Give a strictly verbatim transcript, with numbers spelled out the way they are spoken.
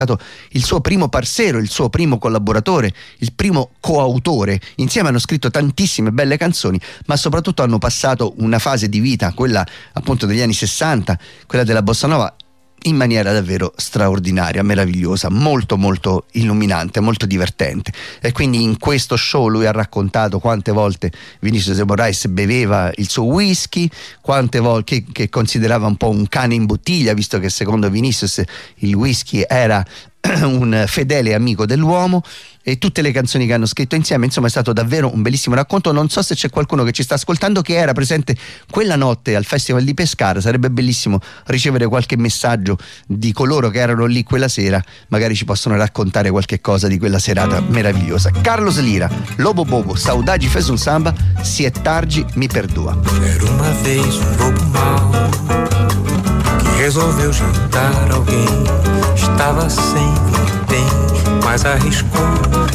il suo primo parcero, il suo primo collaboratore, il primo coautore. Insieme hanno scritto tantissime belle canzoni, ma soprattutto hanno passato una fase di vita, quella appunto degli anni sessanta, quella della bossa nova, in maniera davvero straordinaria, meravigliosa, molto molto illuminante, molto divertente. E quindi in questo show lui ha raccontato quante volte Vinicius de Moraes beveva il suo whisky, quante volte che, che considerava un po' un cane in bottiglia, visto che secondo Vinicius il whisky era un fedele amico dell'uomo, e tutte le canzoni che hanno scritto insieme. Insomma, è stato davvero un bellissimo racconto. Non so se c'è qualcuno che ci sta ascoltando che era presente quella notte al Festival di Pescara. Sarebbe bellissimo ricevere qualche messaggio di coloro che erano lì quella sera, magari ci possono raccontare qualche cosa di quella serata meravigliosa. Carlos Lira, Lobo Bobo, Saudade fez um samba, se é tarde me perdoa. Era uma vez um lobo mau que resolveu juntar alguém. Estava sem vintém, mas arriscou